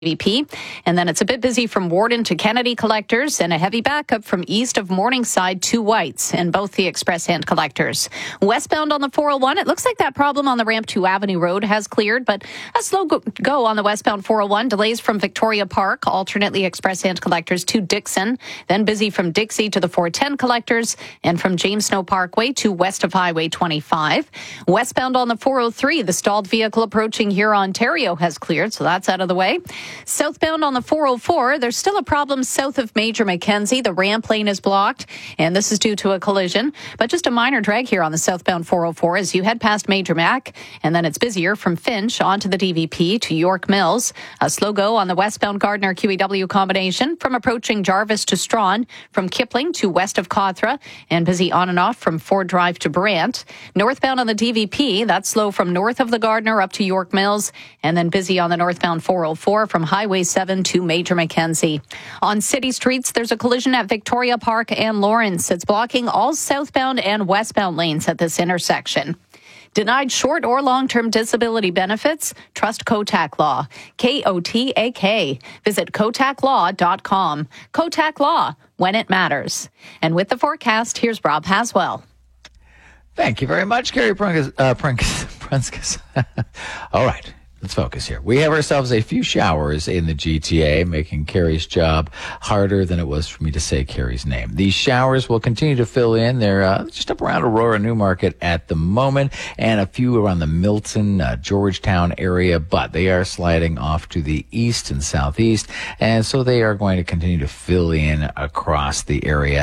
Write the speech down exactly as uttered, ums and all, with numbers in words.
V P. And then it's a bit busy from Warden to Kennedy collectors and a heavy backup from east of Morningside to Whites in both the express and collectors. Westbound on the four oh one, it looks like that problem on the ramp to Avenue Road has cleared, but a slow go on the westbound four oh one. Delays from Victoria Park, alternately express and collectors to Dixon. Then busy from Dixie to the four ten collectors and from James Snow Parkway to west of Highway twenty-five. Westbound on the four oh three, the stalled vehicle approaching here Ontario has cleared, so that's out of the way. Southbound on the four oh four, there's still a problem south of Major Mackenzie. The ramp lane is blocked, and this is due to a collision. But just a minor drag here on the southbound four oh four as you head past Major Mac, and then it's busier from Finch onto the D V P to York Mills. A slow go on the westbound Gardner Q E W combination from approaching Jarvis to Strawn, from Kipling to west of Cawthra, and busy on and off from Ford Drive to Brant. Northbound on the D V P, that's slow from north of the Gardner up to York Mills, and then busy on the northbound four oh four from Highway seven to Major Mackenzie. On city streets, there's a collision at Victoria Park and Lawrence. It's blocking all southbound and westbound lanes at this intersection. Denied short or long-term disability benefits? Trust Kotak Law. K O T A K. Visit kotak law dot com. Kotak Law, when it matters. And with the forecast, here's Rob Haswell. Thank you very much, Carrie Prunkus. Uh, Prunkus, Prunkus. All right. Let's focus here. We have ourselves a few showers in the G T A, making Carrie's job harder than it was for me to say Carrie's name. These showers will continue to fill in. They're uh, just up around Aurora Newmarket at the moment, and a few around the Milton, uh, Georgetown area, but they are sliding off to the east and southeast, and so they are going to continue to fill in across the area